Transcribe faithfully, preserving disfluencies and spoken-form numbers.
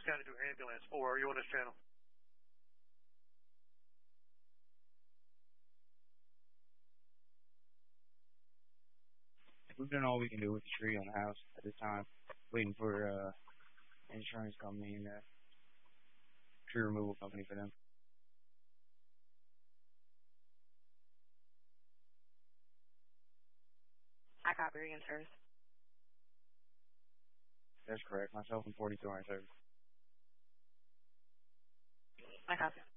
County to ambulance, or are you on this channel? We've done all we can do with the tree on the house at this time, waiting for uh insurance company and uh, tree removal company for them. I copy again, service. That's correct. Myself and forty-two are in service. I copy.